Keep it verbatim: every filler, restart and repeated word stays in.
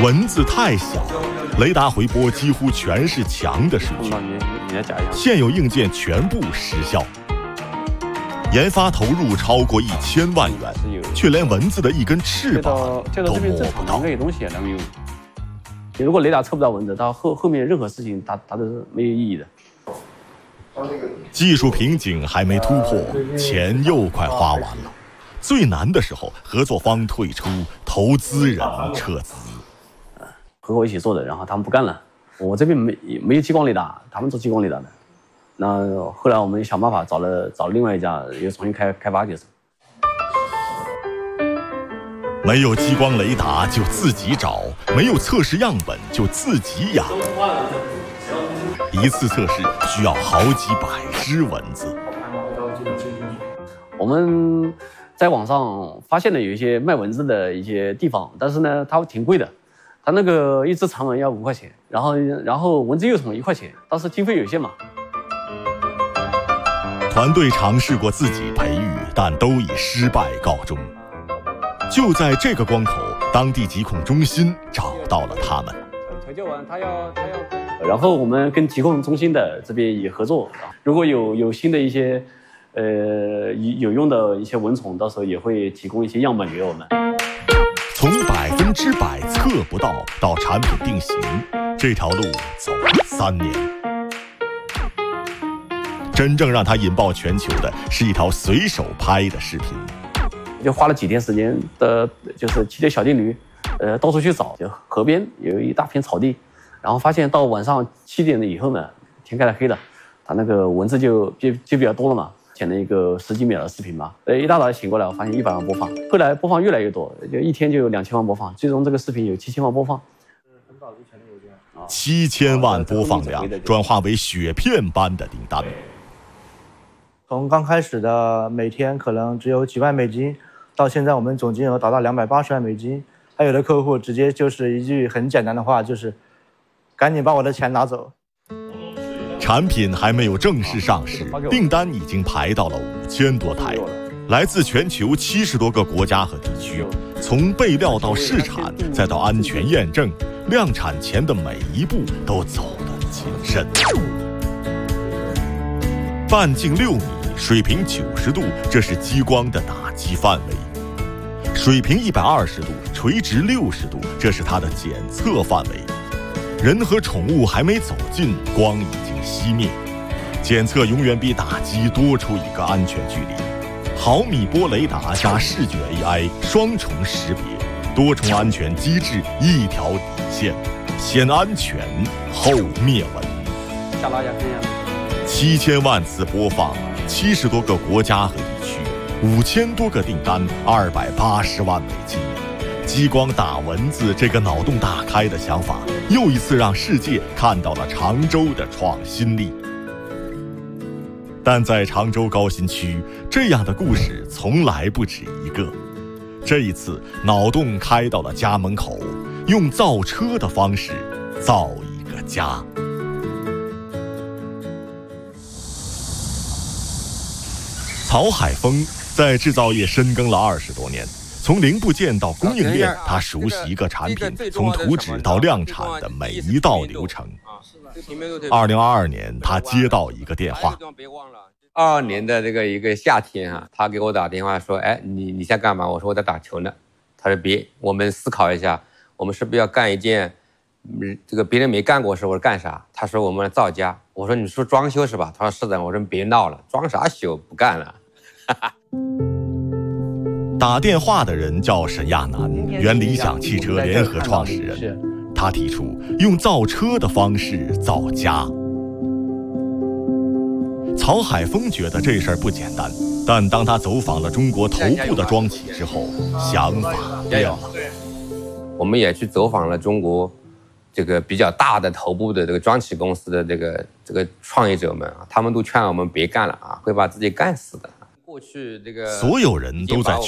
文字太小，雷达回波几乎全是强的数据，现有硬件全部失效。研发投入超过一千万元，却连蚊子的一根翅膀都摸不到。 如果雷达测不到蚊子，它后后面任何事情它它都是没有意义的。 技术瓶颈还没突破，钱又快花完了。最难的时候，合作方退出，投资人撤资。 和我一起做的，然后他们不干了。我这边没没有激光雷达，他们做激光雷达的。那后来我们想办法找了找了另外一家，又重新开开发就是。 没有激光雷达就自己找，没有测试样本就自己养。一次测试需要好几百只蚊子。 我们在网上发现了有一些卖蚊子的一些地方，但是呢，它挺贵的。它那个一只长蚊要五块钱，然后然后蚊子幼虫一块钱，当时经费有限嘛。 团队尝试过自己培育，但都以失败告终。就在这个关口，当地疾控中心找到了他们。 求救完，他要他要。然后我们跟疾控中心的这边也合作，如果有有新的一些呃有用的一些蚊虫，到时候也会提供一些样本给我们。 从百分之百测不到到产品定型，这条路走了三年。真正让他引爆全球的是一条随手拍的视频， 就花了几天时间的，就是骑着小电驴，呃，到处去找，就河边有一大片草地，然后发现到晚上七点了以后呢，天开了黑了，它那个蚊子就就就比较多了嘛，剪了一个十几秒的视频嘛，呃，一大早醒过来，我发现一百万播放，后来播放越来越多，就一天就有两千万播放，最终这个视频有七千万播放。 七千万播放量转化为雪片般的订单。 从刚开始的每天可能只有几万美金，到现在我们总金额达到两百八十万美金。还有的客户直接就是一句很简单的话，就是赶紧把我的钱拿走。 产品还没有正式上市，订单已经排到了五千多台，来自全球七十多个国家和地区。从备料到试产，再到安全验证，量产前的每一步都走得谨慎。半径六米，水平九十度，这是激光的打击范围；水平一百二十度，垂直六十度，这是它的检测范围。人和宠物还没走近，光已经熄灭。检测永远比打击多出一个安全距离。毫米波雷达加视觉 A I 双重识别，多重安全机制一条底线，先安全后灭蚊。 下拉一下看一下。 七千万次播放，七十多个国家和地区，五千多个订单，二百八十万美金。激光打蚊子这个脑洞大开的想法，又一次让世界看到了常州的创新力。但在常州高新区，这样的故事从来不止一个。这一次，脑洞开到了家门口，用造车的方式造一个家。曹海峰在制造业深耕了二十多年，从零部件到供应链，他熟悉一个产品从图纸到量产的每一道流程。二零二二年，他接到一个电话。 二二年的这个一个夏天啊，他给我打电话说：“哎，你你在干嘛？”我说：“我在打球呢。”他说：“别，我们思考一下，我们是不是要干一件，嗯，这个别人没干过事？”我说：“干啥？”他说：“我们造家。”我说：“你说装修是吧？”他说：“是的。”我说：“别闹了，装啥修？不干了。”哈哈。 打电话的人叫沈亚楠，原理想汽车联合创始人。他提出用造车的方式造家。曹海峰觉得这事儿不简单，但当他走访了中国头部的装企之后，想法变了。 我们也去走访了中国这个比较大的头部的这个装企公司的这个这个创业者们啊，他们都劝我们别干了啊，会把自己干死的。过去这个所有人都在